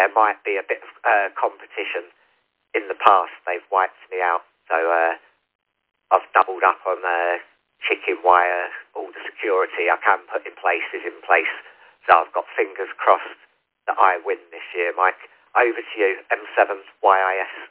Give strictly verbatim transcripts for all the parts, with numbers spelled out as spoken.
there might be a bit of uh, competition. In the past, they've wiped me out, so uh, I've doubled up on uh, chicken wire, all the security I can put in place is in place. So I've got fingers crossed that I win this year, Mike. Over to you, M seven Y I S.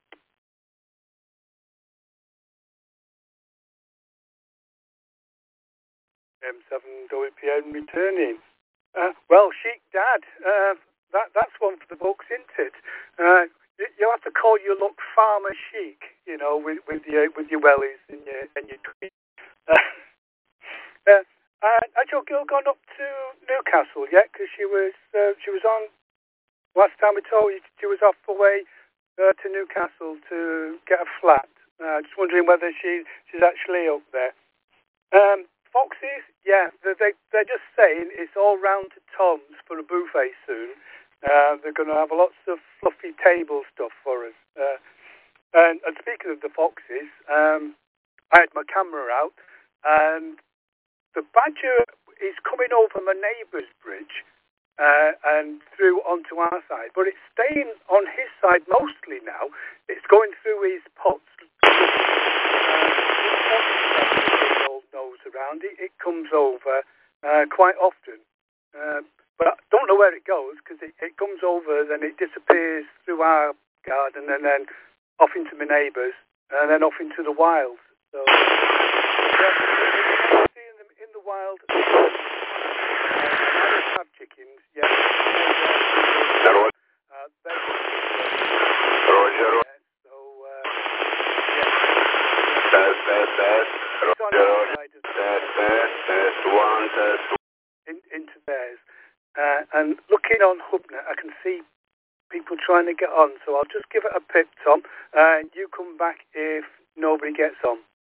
M seven W P N returning. Uh, well, Chic Dad, uh, that that's one for the books, isn't it? Uh, you, you'll have to call your look farmer chic, you know, with with your with your wellies and your and your tweets. Uh, uh, and has your girl gone up to Newcastle yet? Because she was uh, she was on last time we told you she was off the way uh, to Newcastle to get a flat. Uh, just wondering whether she she's actually up there. Um, Foxes, yeah, they, they, they're just saying it's all round to Tom's for a buffet soon. Uh, they're going to have lots of fluffy table stuff for us. Uh, and, and speaking of the Foxes, um, I had my camera out, and the badger is coming over my neighbour's bridge uh, and through onto our side, but it's staying on his side mostly now. It's going through his pots. Nose around it, it comes over uh, quite often, uh, but I don't know where it goes because it, it comes over, then it disappears through our garden and then off into my neighbours and then off into the wild. So, yeah, seeing them in the wild. Uh, I have chickens, yeah. Uh, they, Roger. yeah, so, uh, yeah. Test, test, test. It's on Roger, our Roger. side as well. Test, test, test, one, test, one. In, into theirs. Uh, and looking on Hubnet, I can see people trying to get on, so I'll just give it a pip, Tom. Uh, you come back if nobody gets on.